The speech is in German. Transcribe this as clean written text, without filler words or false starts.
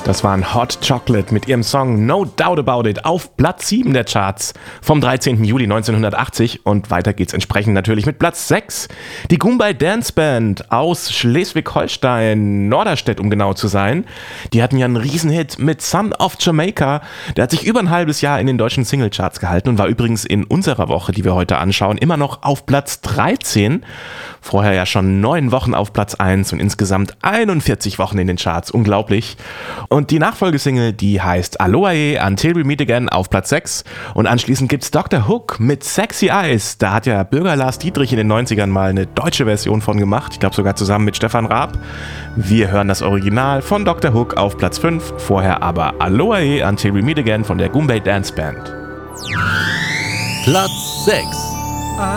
Das waren Hot Chocolate mit ihrem Song No Doubt About It auf Platz 7 der Charts vom 13. Juli 1980 und weiter geht's entsprechend natürlich mit Platz 6. Die Goombay Dance Band aus Schleswig-Holstein, Norderstedt um genau zu sein. Die hatten ja einen Riesenhit mit Son of Jamaica. Der hat sich über ein halbes Jahr in den deutschen Singlecharts gehalten und war übrigens in unserer Woche, die wir heute anschauen, immer noch auf Platz 13. Vorher ja schon 9 Wochen auf Platz 1 und insgesamt 41 Wochen in den Charts. Unglaublich. Und die Nachfolgesingle, die heißt Aloha Until We Meet Again auf Platz 6. Und anschließend gibt's Dr. Hook mit Sexy Eyes. Da hat ja Bürger Lars Dietrich in den 90ern mal eine deutsche Version von gemacht. Ich glaube sogar zusammen mit Stefan Raab. Wir hören das Original von Dr. Hook auf Platz 5. Vorher aber Aloha Until We Meet Again von der Goombay Dance Band. Platz 6.